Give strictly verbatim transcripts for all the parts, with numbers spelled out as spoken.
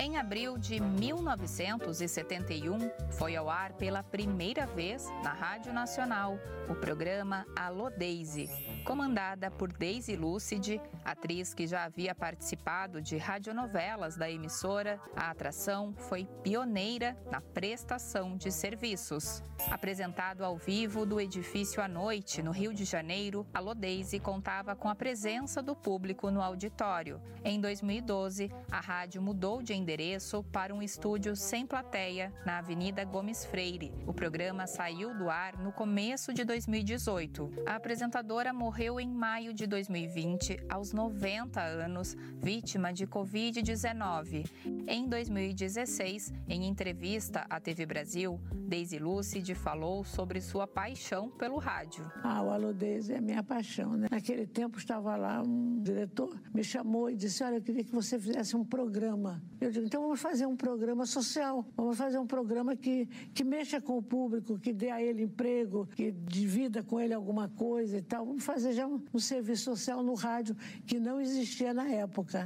Em abril de mil novecentos e setenta e um, foi ao ar pela primeira vez na Rádio Nacional o programa Alô Daisy, comandada por Daisy Lúcide, atriz que já havia participado de radionovelas da emissora. A atração foi pioneira na prestação de serviços. Apresentado ao vivo do edifício à noite, no Rio de Janeiro, Alô Daisy contava com a presença do público no auditório. Em dois mil e doze, a rádio mudou de endereço para um estúdio sem plateia, na Avenida Gomes Freire. O programa saiu do ar no começo de dois mil e dezoito. A apresentadora morreu em maio de dois mil e vinte, aos noventa anos, vítima de covid dezenove. Em dois mil e dezesseis, em entrevista à T V Brasil, Daisy Lúcide falou sobre sua paixão pelo rádio. Ah, o Alô Daisy é minha paixão, né? Naquele tempo estava lá um diretor, me chamou e disse, olha, eu queria que você fizesse um programa. Eu digo, então vamos fazer um programa social, vamos fazer um programa que, que mexa com o público, que dê a ele emprego, que divida com ele alguma coisa e tal. Vamos fazer já um, um serviço social no rádio que não existia na época.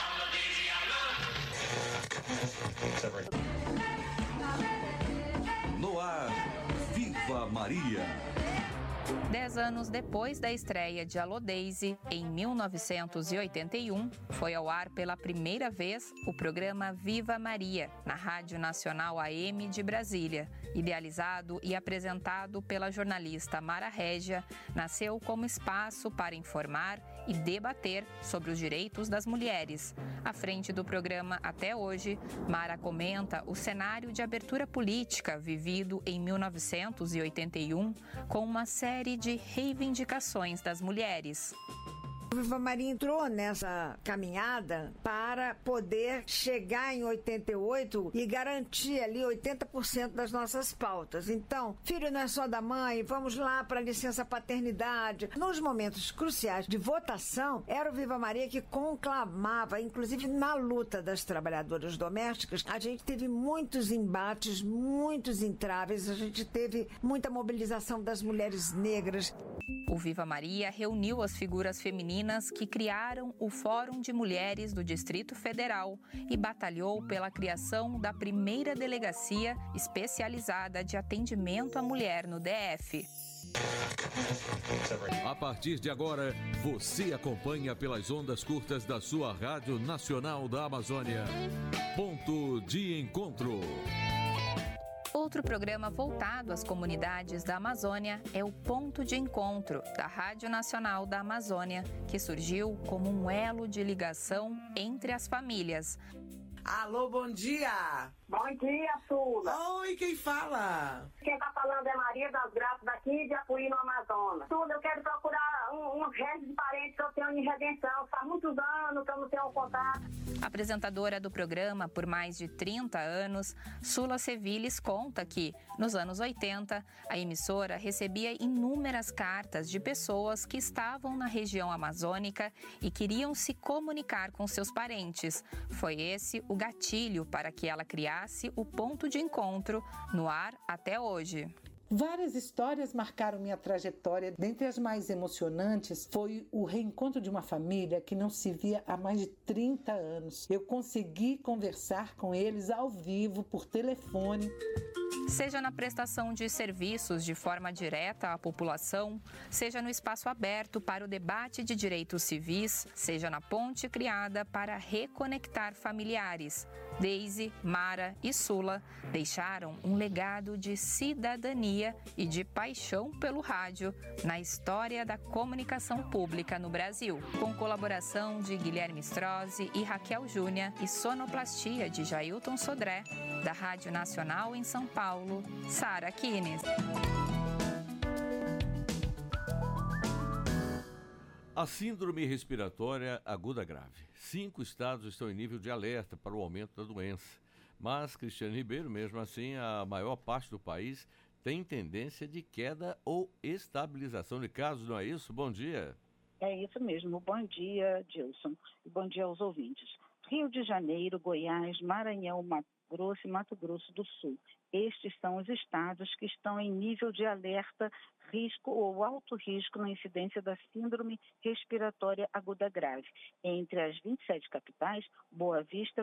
No ar, Viva Maria! Dez anos depois da estreia de Alô Daisy, em mil novecentos e oitenta e um, foi ao ar pela primeira vez o programa Viva Maria, na Rádio Nacional A M de Brasília. Idealizado e apresentado pela jornalista Mara Régia, nasceu como espaço para informar e debater sobre os direitos das mulheres. À frente do programa até hoje, Mara comenta o cenário de abertura política vivido em mil novecentos e oitenta e um, com uma série de reivindicações das mulheres. O Viva Maria entrou nessa caminhada para poder chegar em oitenta e oito e garantir ali oitenta por cento das nossas pautas. Então, filho não é só da mãe, vamos lá para a licença paternidade. Nos momentos cruciais de votação, era o Viva Maria que conclamava, inclusive na luta das trabalhadoras domésticas, a gente teve muitos embates, muitos entraves, a gente teve muita mobilização das mulheres negras. O Viva Maria reuniu as figuras femininas que criaram o Fórum de Mulheres do Distrito Federal e batalhou pela criação da primeira delegacia especializada de atendimento à mulher no D F. A partir de agora, você acompanha pelas ondas curtas da sua Rádio Nacional da Amazônia. Ponto de Encontro. Outro programa voltado às comunidades da Amazônia é o Ponto de Encontro, da Rádio Nacional da Amazônia, que surgiu como um elo de ligação entre as famílias. Alô, bom dia! Bom dia, Sula. Oi, quem fala? Quem tá falando é Maria das Graças, daqui de Apuí, no Amazonas. Sula, eu quero procurar um, um resto de parentes que eu tenho em Redenção. Faz muitos anos que eu não tenho contato. Apresentadora do programa por mais de trinta anos, Sula Seviles conta que, nos anos oitenta, a emissora recebia inúmeras cartas de pessoas que estavam na região amazônica e queriam se comunicar com seus parentes. Foi esse o gatilho para que ela criasse o Ponto de Encontro, no ar até hoje. Várias histórias marcaram minha trajetória. Dentre as mais emocionantes foi o reencontro de uma família que não se via há mais de trinta anos. Eu consegui conversar com eles ao vivo, por telefone. Seja na prestação de serviços de forma direta à população, seja no espaço aberto para o debate de direitos civis, seja na ponte criada para reconectar familiares. Daisy, Mara e Sula deixaram um legado de cidadania e de paixão pelo rádio na história da comunicação pública no Brasil. Com colaboração de Guilherme Strozzi e Raquel Júnior e sonoplastia de Jailton Sodré, da Rádio Nacional em São Paulo, Sara Kines. A síndrome respiratória aguda grave. Cinco estados estão em nível de alerta para o aumento da doença. Mas, Cristiane Ribeiro, mesmo assim, a maior parte do país tem tendência de queda ou estabilização de casos, não é isso? Bom dia. É isso mesmo. Bom dia, Dilson. E bom dia aos ouvintes. Rio de Janeiro, Goiás, Maranhão, Mato Grosso e Mato Grosso do Sul. Estes são os estados que estão em nível de alerta, risco ou alto risco na incidência da síndrome respiratória aguda grave. Entre as vinte e sete capitais, Boa Vista